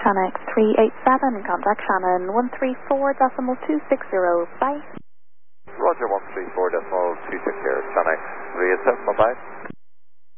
Connex 387, contact Shannon 134.260. Bye. Roger, 134.260, Connex 387, bye-bye.